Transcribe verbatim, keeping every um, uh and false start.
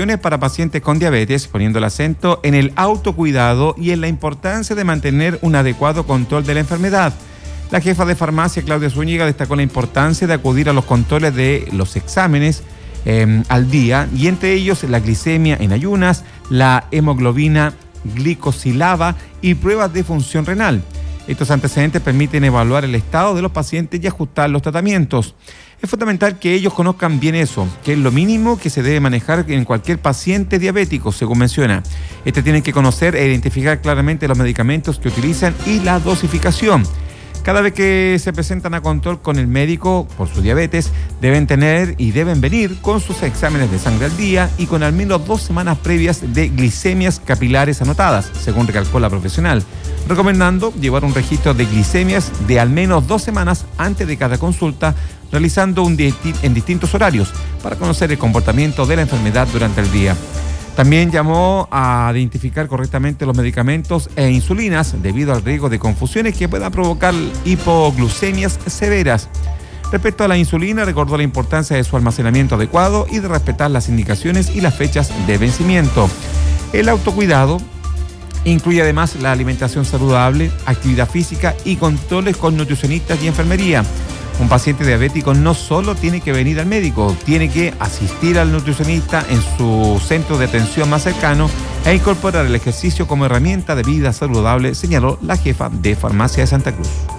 recomendaciones para pacientes con diabetes, poniendo el acento en el autocuidado y en la importancia de mantener un adecuado control de la enfermedad. La jefa de farmacia, Claudia Zúñiga, destacó la importancia de acudir a los controles de los exámenes eh, al día, y entre ellos la glicemia en ayunas, la hemoglobina glicosilada y pruebas de función renal. Estos antecedentes permiten evaluar el estado de los pacientes y ajustar los tratamientos. Es fundamental que ellos conozcan bien eso, que es lo mínimo que se debe manejar en cualquier paciente diabético, según menciona. Este tiene que conocer e identificar claramente los medicamentos que utilizan y la dosificación. Cada vez que se presentan a control con el médico por su diabetes, deben tener y deben venir con sus exámenes de sangre al día y con al menos dos semanas previas de glicemias capilares anotadas, según recalcó la profesional, recomendando llevar un registro de glicemias de al menos dos semanas antes de cada consulta, realizando un disti- en distintos horarios para conocer el comportamiento de la enfermedad durante el día. También llamó a identificar correctamente los medicamentos e insulinas debido al riesgo de confusiones que puedan provocar hipoglucemias severas. Respecto a la insulina, recordó la importancia de su almacenamiento adecuado y de respetar las indicaciones y las fechas de vencimiento. El autocuidado incluye además la alimentación saludable, actividad física y controles con nutricionistas y enfermería. Un paciente diabético no solo tiene que venir al médico, tiene que asistir al nutricionista en su centro de atención más cercano e incorporar el ejercicio como herramienta de vida saludable, señaló la jefa de farmacia de Santa Cruz.